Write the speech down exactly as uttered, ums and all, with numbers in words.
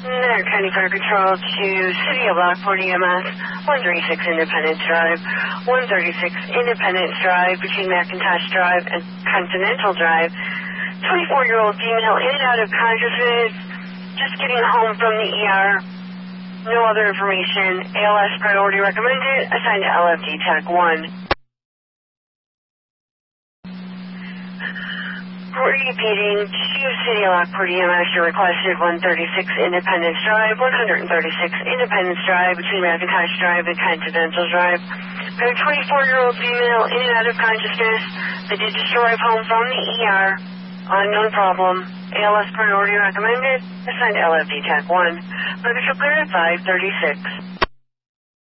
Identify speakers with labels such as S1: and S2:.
S1: There, County Fire Control to City of Lockport E M S, one thirty-six Independence Drive, one thirty-six Independence Drive between McIntosh Drive and Continental Drive. twenty-four-year-old female in and out of consciousness, just getting home from the E R. No other information. A L S priority recommended, assigned to L F D TAC one. Repeating, to City of Lockport E M S, you requested one thirty-six Independence Drive, one thirty-six Independence Drive between McIntosh Drive and Continental Drive. Got a twenty-four-year-old female in and out of consciousness that did just arrive home from the E R. Unknown problem. A L S priority recommended, assigned to L F D TAC one. Register clear at five thirty-six.